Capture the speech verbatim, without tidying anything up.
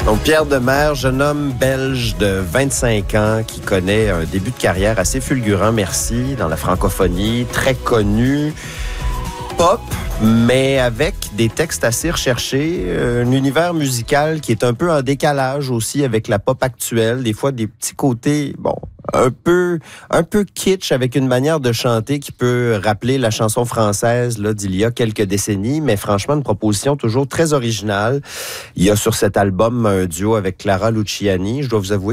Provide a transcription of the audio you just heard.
Donc, Pierre Demers, jeune homme belge de vingt-cinq ans qui connaît un début de carrière assez fulgurant, merci, dans la francophonie, très connu, pop, mais avec des textes assez recherchés, un univers musical qui est un peu en décalage aussi avec la pop actuelle, des fois des petits côtés, bon, un peu un peu kitsch avec une manière de chanter qui peut rappeler la chanson française là d'il y a quelques décennies, mais franchement une proposition toujours très originale. Il y a sur cet album un duo avec Clara Luciani, je dois vous avouer